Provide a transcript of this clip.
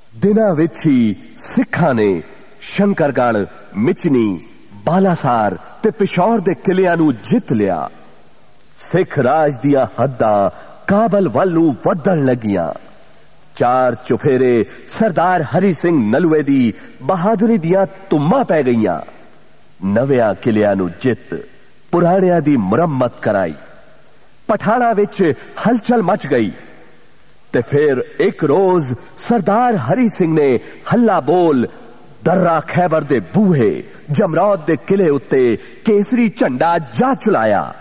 ਦਿਨਾਂ ਵਿੱਚ ਹੀ ਸਿੱਖਾਂ ਨੇ ਸ਼ੰਕਰਗੜ੍ਹ, ਮਿਚਨੀ, ਬਾਲਾਸਾਰ ਤੇ ਪਿਸ਼ੌਰ ਦੇ ਕਿਲਿਆਂ ਨੂੰ ਜਿੱਤ ਲਿਆ। ਸਿੱਖ ਰਾਜ ਦੀਆਂ ਹੱਦਾਂ ਕਾਬਲ ਵੱਲ ਨੂੰ ਵਧਣ ਲੱਗੀਆਂ। ਚਾਰ ਚੁਫੇਰੇ ਸਰਦਾਰ ਹਰੀ ਸਿੰਘ ਨਲੂਏ ਦੀ ਬਹਾਦਰੀ ਦੀਆਂ ਧੁੰਮਾਂ ਪੈ ਗਈਆਂ। ਨਵਿਆਂ ਕਿਲਿਆਂ ਨੂੰ ਜਿੱਤ ਪੁਰਾਣਿਆਂ ਦੀ ਮੁਰੰਮਤ ਕਰਾਈ। ਪਠਾਣਾ ਵਿੱਚ ਹਲਚਲ ਮਚ ਗਈ ਤੇ ਫਿਰ ਇੱਕ ਰੋਜ਼ ਸਰਦਾਰ ਹਰੀ ਸਿੰਘ ਨੇ ਹੱਲਾ ਬੋਲ ਦर्रा खैबर दे बूहे जमरौद दे किले उत्ते केसरी झंडा जा चलाया।